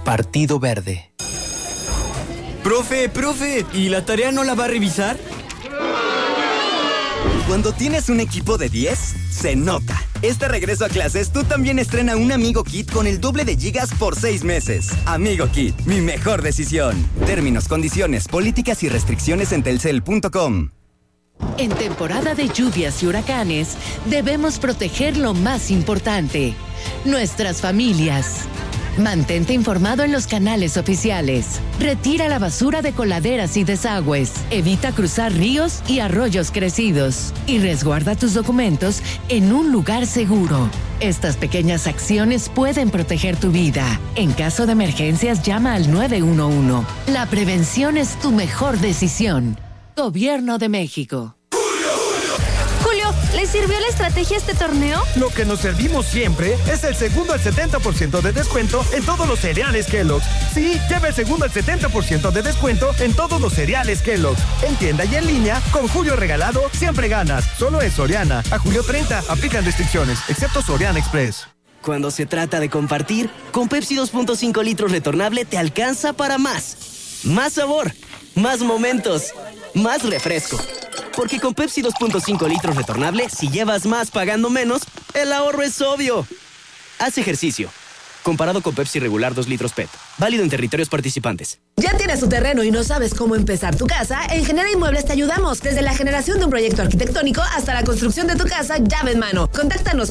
Partido Verde. Profe, ¿y la tarea no la va a revisar? Cuando tienes un equipo de 10, se nota. Este regreso a clases, tú también estrena un Amigo Kit con el doble de gigas por 6 meses. Amigo Kit, mi mejor decisión. Términos, condiciones, políticas y restricciones en telcel.com. En temporada de lluvias y huracanes, debemos proteger lo más importante: nuestras familias. Mantente informado en los canales oficiales. Retira la basura de coladeras y desagües. Evita cruzar ríos y arroyos crecidos. Y resguarda tus documentos en un lugar seguro. Estas pequeñas acciones pueden proteger tu vida. En caso de emergencias, llama al 911. La prevención es tu mejor decisión. Gobierno de México. Julio, ¿le sirvió la estrategia este torneo? Lo que nos servimos siempre es el segundo al 70% de descuento en todos los cereales Kellogg's. Sí, lleva el segundo al 70% de descuento en todos los cereales Kellogg's. En tienda y en línea, con Julio regalado, siempre ganas. Solo en Soriana. A julio 30, aplican restricciones, excepto Soriana Express. Cuando se trata de compartir, con Pepsi 2.5 litros retornable te alcanza para más. Más sabor, más momentos, más refresco. Porque con Pepsi 2.5 litros retornable, si llevas más pagando menos, el ahorro es obvio. Haz ejercicio. Comparado con Pepsi regular 2 litros PET. Válido en territorios participantes. ¿Ya tienes tu terreno y no sabes cómo empezar tu casa? En Genera Inmuebles te ayudamos. Desde la generación de un proyecto arquitectónico hasta la construcción de tu casa llave en mano. Contáctanos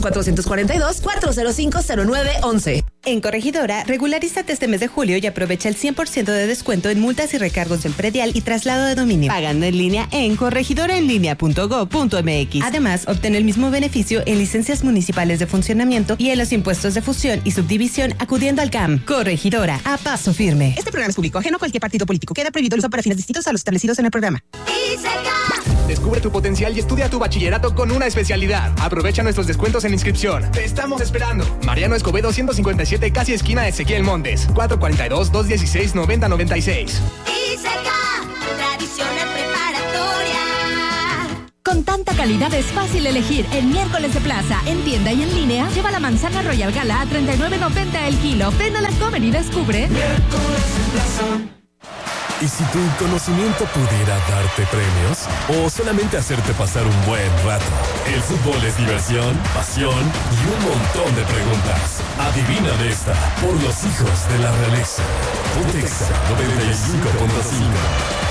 442-405-0911. En Corregidora, regularízate este mes de julio y aprovecha el 100% de descuento en multas y recargos del predial y traslado de dominio. Pagando en línea en corregidoraenlinea.go.mx. Además, obtén el mismo beneficio en licencias municipales de funcionamiento y en los impuestos de fusión y subdivisión acudiendo al CAM. Corregidora, a paso firme. Este programa es público, ajeno a cualquier partido político. Queda prohibido el uso para fines distintos a los establecidos en el programa. Descubre tu potencial y estudia tu bachillerato con una especialidad. Aprovecha nuestros descuentos en inscripción. Te estamos esperando. Mariano Escobedo 157, casi esquina Ezequiel Montes. 442-216-9096. Tradicional preparatoria. Con tanta calidad es fácil elegir en Miércoles de Plaza. En tienda y en línea, lleva la manzana Royal Gala a $39.90 el kilo. Ven a la Comer y descubre. Miércoles de Plaza. ¿Y si tu conocimiento pudiera darte premios o solamente hacerte pasar un buen rato? El fútbol es diversión, pasión y un montón de preguntas. Adivina de esta por los hijos de la realeza. Pontexa 95.5.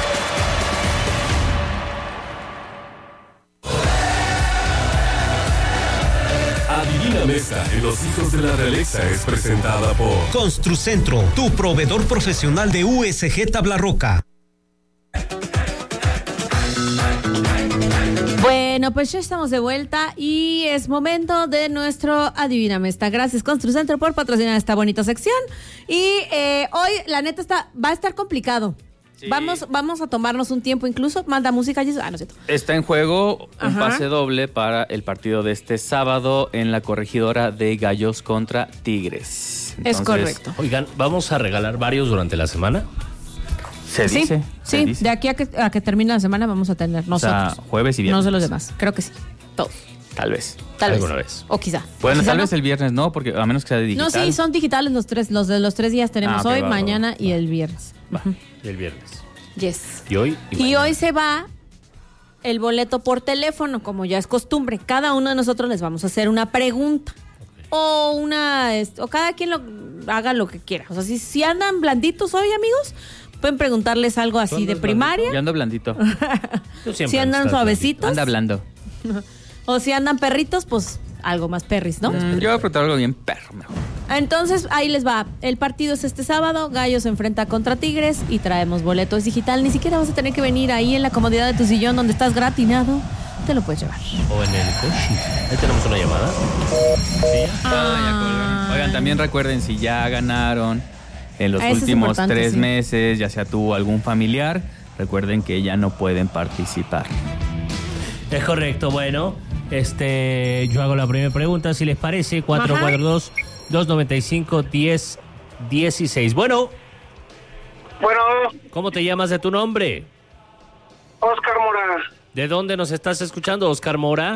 Adivina esta en Los Hijos de la Realeza es presentada por Construcentro, tu proveedor profesional de USG Tablarroca. Bueno, pues ya estamos de vuelta y es momento de nuestro Adivíname esta. Gracias Construcentro por patrocinar esta bonita sección. Y hoy, la neta, va a estar complicado. Sí. Vamos a tomarnos un tiempo incluso. Manda música. No es cierto. Está en juego un pase doble para el partido de este sábado en la Corregidora de Gallos contra Tigres. Entonces, es correcto. Oigan, ¿vamos a regalar varios durante la semana? Se dice. De aquí a que termine la semana vamos a tener nosotros. O sea, jueves y viernes. No sé los demás. Creo que sí. Todos. Tal vez. Alguna vez. O quizá. Bueno, quizá tal no. vez el viernes no, porque a menos que sea de digital. No, sí, son digitales los tres. Los de los 3 días tenemos hoy, mañana va. Y el viernes. Va. Y el viernes. Yes. Y hoy. Y hoy se va el boleto por teléfono, como ya es costumbre. Cada uno de nosotros les vamos a hacer una pregunta. Okay. O cada quien haga lo que quiera. O sea, si andan blanditos hoy, amigos, pueden preguntarles algo así de primaria. Yo ando blandito. Si andan suavecitos. Anda blando. O si andan perritos, pues algo más perris, ¿no? Yo voy a preguntar algo bien perro mejor. Entonces, ahí les va. El partido es este sábado. Gallos se enfrenta contra Tigres y traemos boletos digital. Ni siquiera vas a tener que venir ahí en la comodidad de tu sillón donde estás gratinado. Te lo puedes llevar. O en el coche. Ahí tenemos una llamada. ¿Sí? Ya colgan. Oigan, también recuerden, si ya ganaron en los últimos 3 meses, ya sea tú o algún familiar, recuerden que ya no pueden participar. Es correcto. Bueno, yo hago la primera pregunta, si les parece. 442-295-1016. Bueno. ¿Cómo te llamas de tu nombre? Oscar Mora. ¿De dónde nos estás escuchando, Oscar Mora?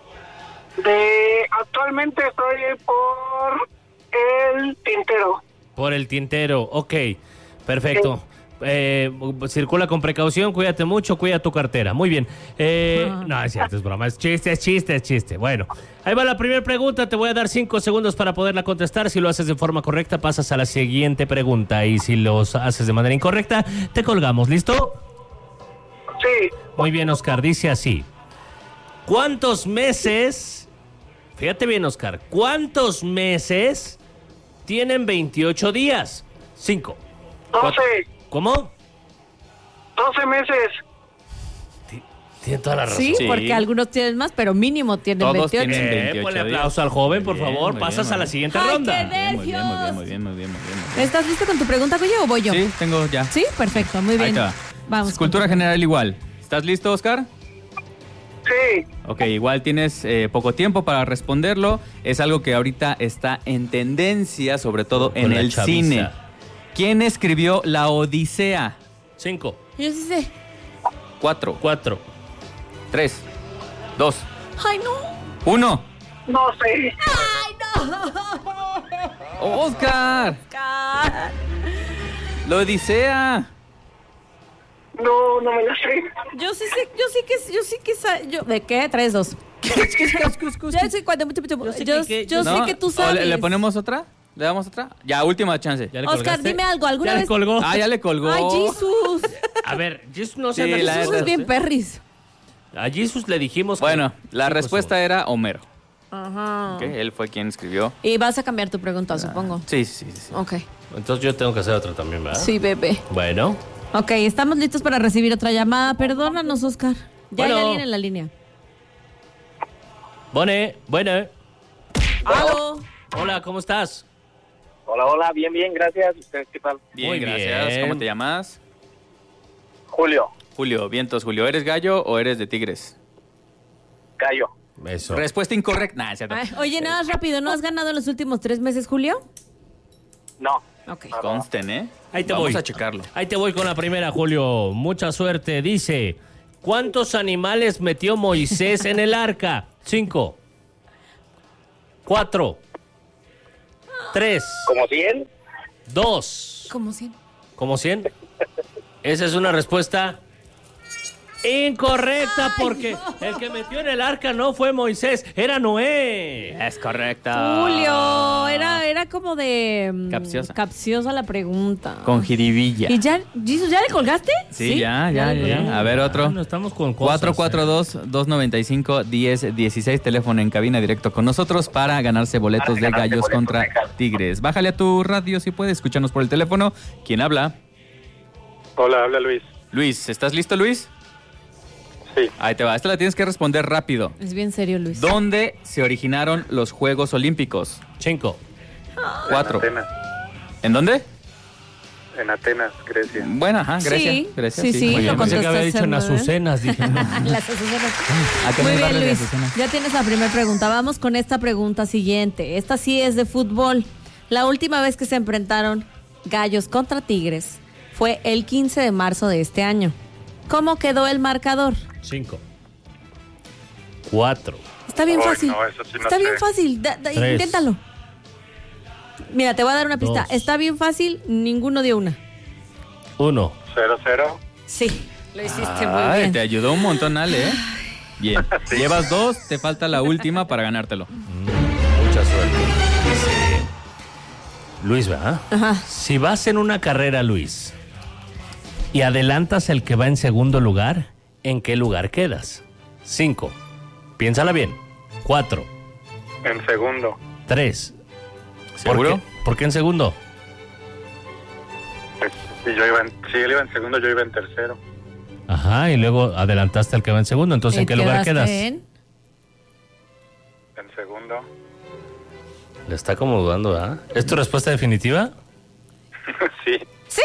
Actualmente estoy por el Tintero. Por el tintero, ok. Perfecto. Circula con precaución, cuídate mucho, cuida tu cartera. Muy bien. No, es cierto, es broma. Es chiste. Bueno, ahí va la primera pregunta. Te voy a dar 5 segundos para poderla contestar. Si lo haces de forma correcta, pasas a la siguiente pregunta. Y si lo haces de manera incorrecta, te colgamos. ¿Listo? Sí. Muy bien, Oscar. Dice así. ¿Cuántos meses? Fíjate bien, Oscar. ¿Cuántos meses tienen 28 días? 5. 12. ¿Cómo? 12 meses. Tiene toda la razón. Sí, porque algunos tienen más, pero mínimo tienen 28. Tienen 28 ponle aplauso al joven, por favor. Pasas a la siguiente ronda. ¡Qué nervios! Muy bien. ¿Estás listo con tu pregunta, Cuyo, o voy yo? Sí, tengo ya. Sí, perfecto, muy bien. Ahí te va. Vamos. Cultura general igual. ¿Estás listo, Oscar? Sí. Ok, igual tienes poco tiempo para responderlo. Es algo que ahorita está en tendencia, sobre todo en el cine. ¿Quién escribió La Odisea? 5. Yo sí sé. 4. 3. 2. ¡Ay, no! 1. No sé. ¡Ay, no! ¡Oscar! La Odisea. No me la sé. Yo sí sé. ¿De qué? 3, 2. Yo sé que tú sabes. ¿Le ponemos otra? ¿Le damos otra? Ya, última chance. Oscar, dime algo. ¿Alguna vez? colgó. Ya le colgó. ¡Ay, Jesús! A ver, Jesús no se Jesús es bien perris. A Jesús le dijimos que... Bueno, la respuesta era Homero. Ajá. Okay, él fue quien escribió. Y vas a cambiar tu pregunta, supongo. Sí. Ok. Entonces yo tengo que hacer otra también, ¿verdad? Sí, bebé. Bueno. Ok, estamos listos para recibir otra llamada. Perdónanos, Oscar. Ya Bueno. hay alguien en la línea. Bueno. ¿Aló? Hola, ¿cómo estás? Hola, bien, gracias. ¿Ustedes qué tal? Bien, Muy gracias. bien. ¿Cómo te llamas? Julio. Julio, vientos, Julio. ¿Eres gallo o eres de Tigres? Gallo. Eso. Respuesta incorrecta. Nah, es cierto. Ay, oye, nada más rápido. ¿No has ganado en los últimos 3 meses, Julio? No. Ok. Consten, ¿eh? Ahí te Vamos voy. a checarlo. Ahí te voy con la primera, Julio. Mucha suerte. Dice, ¿cuántos animales metió Moisés en el arca? 5. 4. 3. ¿Como 100? 2. Como 100. ¿Como 100? Esa es una respuesta incorrecta. Ay, porque no. el que metió en el arca no fue Moisés, era Noé. Es correcto. Julio, era como de... Capciosa la pregunta. Con jiribilla. ¿Y ya, Jesús, ya le colgaste? Sí, ya. A ver, otro. No estamos con cosas. 442-295-1016. Teléfono en cabina directo con nosotros para ganarse boletos de Gallos contra Tigres. Bájale a tu radio si puedes. Escúchanos por el teléfono. ¿Quién habla? Hola, habla Luis. Luis, ¿estás listo, Luis? Sí. Ahí te va. Esta la tienes que responder rápido. Es bien serio, Luis. ¿Dónde se originaron los Juegos Olímpicos? 5. 4. En Atenas. ¿En dónde? En Atenas, Grecia. Bueno, ajá, Grecia. Sí, Grecia, sí, muy bien. Pensé que había dicho en ¿verdad? Azucenas. Dije, no. Las Azucenas. Acá en Muy el bien, barrio de Luis. Azucena. Ya tienes la primera pregunta. Vamos con esta pregunta siguiente. Esta sí es de fútbol. La última vez que se enfrentaron Gallos contra Tigres fue el 15 de marzo de este año. ¿Cómo quedó el marcador? 5. 4. Está bien Ay, fácil. no, eso sí no Está bien sé. fácil. Tres. Inténtalo. Mira, te voy a dar una pista. 2. Está bien fácil. Ninguno dio una. 1. 0-0. Sí, lo hiciste muy Ay, bien. te ayudó un montón, Ale, ¿eh? Bien. Sí. Llevas 2, te falta la última para ganártelo. Mucha suerte. Dice Luis, ¿verdad? Ajá. Si vas en una carrera, Luis, y adelantas el que va en segundo lugar, ¿en qué lugar quedas? 5. Piénsala bien. 4. En segundo. 3. ¿Seguro? ¿Por qué en segundo? Si él iba en segundo, yo iba en tercero. Ajá, y luego adelantaste al que va en segundo. Entonces, ¿en qué lugar quedas? En segundo. Le está como dudando, ¿verdad? ¿Es tu respuesta definitiva? Sí. ¡Sí!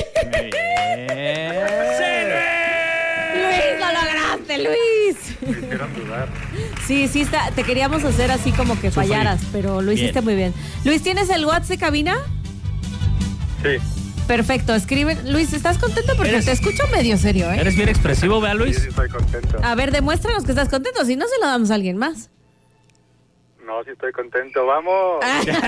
Luis, lo lograste, Luis. Me hicieron dudar. Sí, está. Te queríamos hacer así como que fallaras, pero lo hiciste muy bien. Luis, ¿tienes el WhatsApp de cabina? Sí. Perfecto, escribe. Luis, ¿estás contento? Porque te escucho medio serio, ¿eh? ¿Eres bien expresivo, vea, Luis? Sí, estoy contento. A ver, demuéstranos que estás contento, si no se lo damos a alguien más. No, sí estoy contento. ¡Vamos!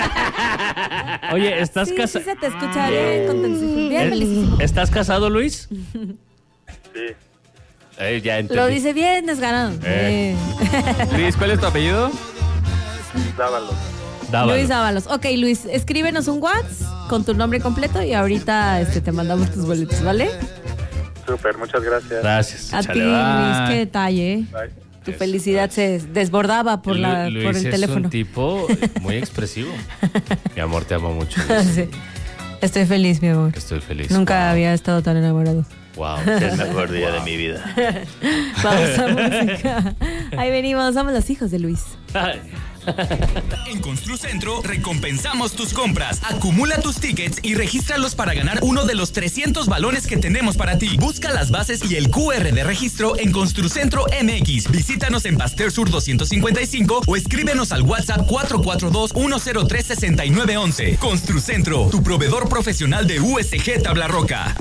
Oye, ¿estás Sí, casado? sí se te escucha bien, contentísimo, bien felicísimo. ¿Estás casado, Luis? Sí. Ya entendí. Lo dice bien, desganado. Luis, ¿cuál es tu apellido? Dávalos. Luis Ábalos. Ok, Luis, escríbenos un WhatsApp con tu nombre completo y ahorita te mandamos tus boletos, ¿vale? Súper, muchas gracias. Gracias. A ti, Luis, qué detalle. Tu felicidad se desbordaba por Luis el teléfono. Es un tipo muy expresivo. Mi amor, te amo mucho. Sí. Estoy feliz, mi amor. Estoy feliz. Nunca había estado tan enamorado. Wow, es el mejor día de mi vida. Vamos a música. Ahí venimos, somos los hijos de Luis. En Construcentro recompensamos tus compras. Acumula tus tickets y regístralos para ganar uno de los 300 balones que tenemos para ti. Busca las bases y el QR de registro en Construcentro MX. Visítanos en Pasteur Sur 255 o escríbenos al WhatsApp 442-103-6911. Construcentro, tu proveedor profesional de USG Tablarroca.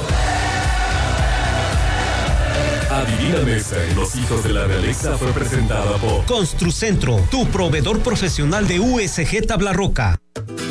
A Divina Mesa en Los Hijos de la Realeza fue presentada por Construcentro, tu proveedor profesional de USG Tablarroca.